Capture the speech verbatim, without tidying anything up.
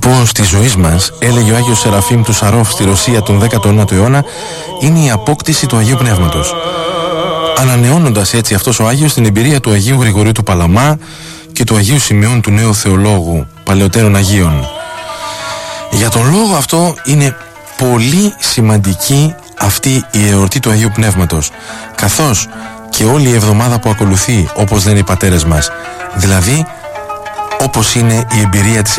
σκοπός της ζωής μας, έλεγε ο Άγιος Σεραφείμ του Σαρόφ στη Ρωσία τον δέκατο ένατο αιώνα, είναι η απόκτηση του Αγίου Πνεύματος. Ανανεώνοντας έτσι αυτός ο Άγιος την εμπειρία του Αγίου Γρηγορίου του Παλαμά και του Αγίου Σημειών του Νέου Θεολόγου, παλαιότερων Αγίων. Για τον λόγο αυτό είναι πολύ σημαντική αυτή η εορτή του Αγίου Πνεύματος, καθώς και όλη η εβδομάδα που ακολουθεί, όπως λένε οι πατέρες μας, δηλαδή όπως είναι η εμπειρία της